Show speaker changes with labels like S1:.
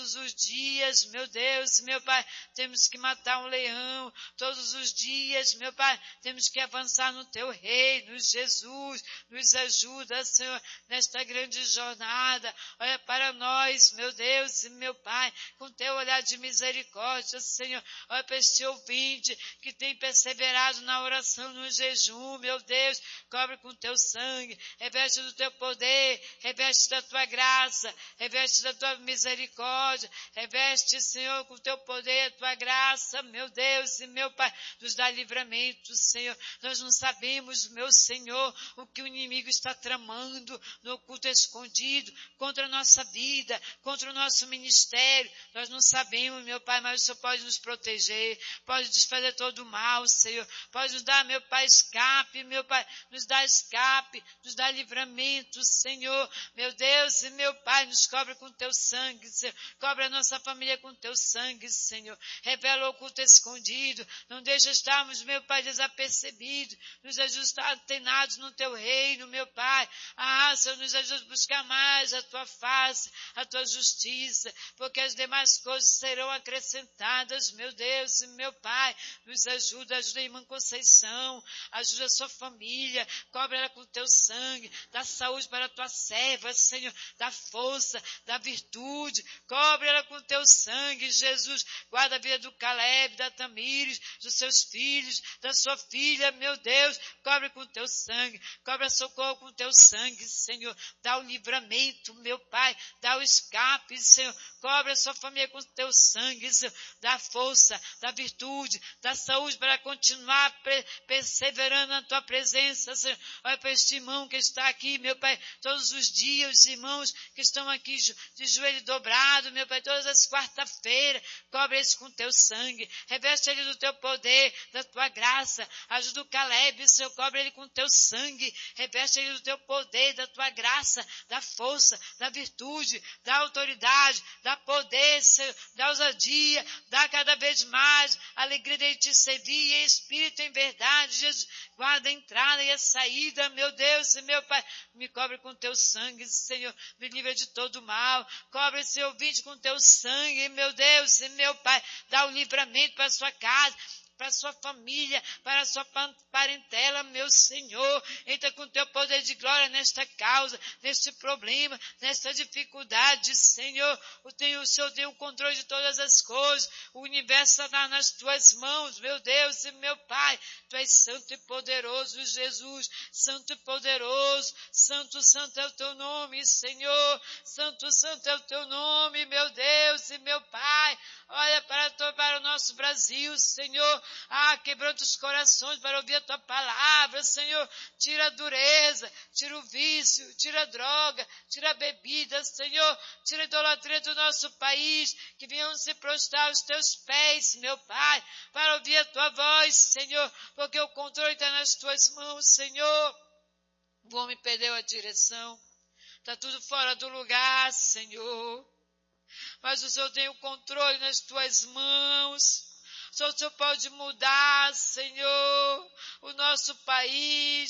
S1: todos os dias, meu Deus, meu Pai, temos que matar um leão. Todos os dias, meu Pai, temos que avançar no Teu reino. Jesus, nos ajuda, Senhor, nesta grande jornada. Olha para nós, meu Deus e meu Pai, com Teu olhar de misericórdia, Senhor. Olha para este ouvinte que tem perseverado na oração, no jejum, meu Deus, cobre com Teu sangue, reveste do Teu poder, reveste da Tua graça, reveste da Tua misericórdia, reveste, Senhor, com Teu poder, a Tua graça, meu Deus e meu Pai, nos dá livramento, Senhor. Nós não sabemos, meu Senhor, o que o inimigo está tramando no oculto escondido contra a nossa vida, contra o nosso ministério. Nós não sabemos, meu Pai, mas o Senhor pode nos proteger, pode desfazer todo o mal, Senhor. Pode nos dar, meu Pai, escape, meu Pai, nos dá escape, nos dá livramento, Senhor. Meu Deus e meu Pai, nos cobre com Teu sangue, Senhor. Cobre a nossa família com Teu sangue, Senhor. Revela o oculto escondido. Não deixa estarmos, meu Pai, desapercebidos. Nos ajuda antenados no Teu reino, meu Pai. Senhor, nos ajuda a buscar mais a Tua face, a Tua justiça, porque as demais coisas serão acrescentadas, meu Deus e meu Pai. Nos ajuda a irmã Conceição, ajuda a sua família, cobre ela com o Teu sangue, dá saúde para a Tua serva, Senhor, dá força, dá virtude, cobre ela com o Teu sangue, Jesus. Guarda a vida do Caleb, da Tamires, dos seus filhos, da sua filha, meu Deus, cobre com o Teu sangue, cobre a Socorro com o Teu sangue, Senhor. Dá o livramento, meu Pai, dá o escape, Senhor. Cobre a sua família com o Teu sangue, Senhor. Dá força, dá virtude, dá saúde para continuar perseverando na Tua presença, Senhor. Olha para este irmão que está aqui, meu Pai, todos os dias, os irmãos que estão aqui de joelho dobrado, meu Pai, todas as quarta-feiras, cobre eles com Teu sangue, reveste ele do Teu poder, da Tua graça. Ajuda o Caleb, Senhor, cobre ele com Teu sangue, reveste ele do Teu poder, da Tua graça, da força, da virtude, da autoridade, da poder, Senhor, da ousadia, dá cada vez mais alegria de Te servir em espírito, em verdade, Jesus. Guarda a entrada e a saída, meu Deus e meu Pai, me cobre com Teu sangue, Senhor, me livra de todo mal, cobre esse ouvinte com Teu sangue, meu Deus e meu Pai, dá o livramento para a sua casa, para a sua família, para a sua parentela, meu Senhor. Entra com Teu poder de glória nesta causa, neste problema, nesta dificuldade, Senhor. O Senhor tem o controle de todas as coisas. O universo está nas Tuas mãos, meu Deus e meu Pai. Tu és santo e poderoso, Jesus. Santo e poderoso. Santo, santo é o Teu nome, Senhor. Santo, santo é o Teu nome, meu Deus e meu Pai. Olha para o nosso Brasil, Senhor. Quebranta os corações para ouvir a Tua palavra, Senhor. Tira a dureza, tira o vício, tira a droga, tira a bebida, Senhor. Tira a idolatria do nosso país, que venham se prostrar aos Teus pés, meu Pai, para ouvir a Tua voz, Senhor, porque o controle está nas Tuas mãos, Senhor. O homem perdeu a direção, está tudo fora do lugar, Senhor. Mas o Senhor tem o controle nas Tuas mãos. Só o Senhor pode mudar, Senhor, o nosso país.